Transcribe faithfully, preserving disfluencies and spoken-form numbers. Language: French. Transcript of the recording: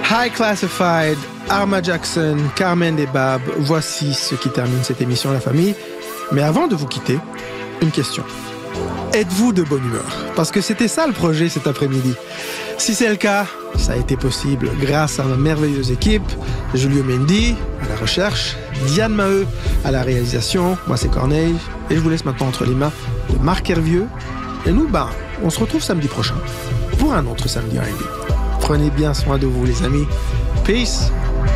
High Classified, Arma Jackson, Carmen Debab, voici ce qui termine cette émission La Famille. Mais avant de vous quitter, une question. Êtes-vous de bonne humeur? Parce que c'était ça le projet cet après-midi. Si c'est le cas, ça a été possible grâce à ma merveilleuse équipe, Julio Mendy à la recherche, Diane Maheu à la réalisation, moi c'est Corneille, et je vous laisse maintenant entre les mains de Marc Hervieux. Et nous, ben, on se retrouve samedi prochain pour un autre Samedi R and B. Prenez bien soin de vous les amis. Peace!